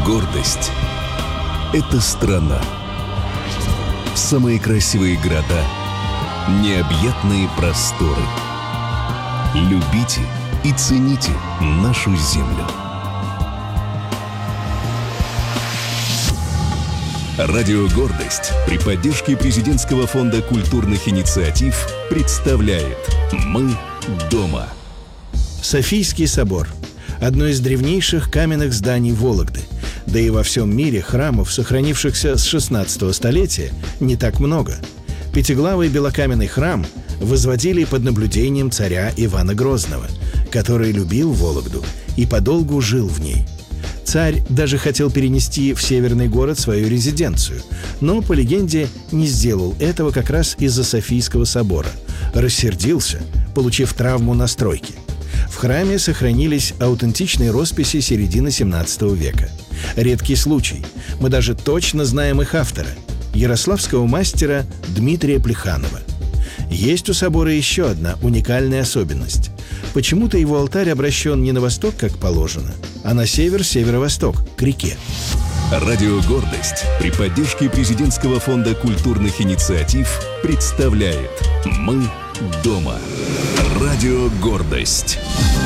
Гордость — это страна. Самые красивые города, необъятные просторы. Любите и цените нашу землю. Радио «Гордость» при поддержке Президентского фонда культурных инициатив представляет «Мы дома». Софийский собор – одно из древнейших каменных зданий Вологды. Да и во всем мире храмов, сохранившихся с 16 столетия, не так много. Пятиглавый белокаменный храм возводили под наблюдением царя Ивана Грозного, который любил Вологду и подолгу жил в ней. Царь даже хотел перенести в северный город свою резиденцию, но, по легенде, не сделал этого как раз из-за Софийского собора. Рассердился, получив травму на стройке. В храме сохранились аутентичные росписи середины 17 века. Редкий случай. Мы даже точно знаем их автора – ярославского мастера Дмитрия Плеханова. Есть у собора еще одна уникальная особенность. Почему-то его алтарь обращен не на восток, как положено, а на север, северо-восток, к реке. Радио «Гордость» при поддержке Президентского фонда культурных инициатив представляет «Мы дома». Радио «Гордость».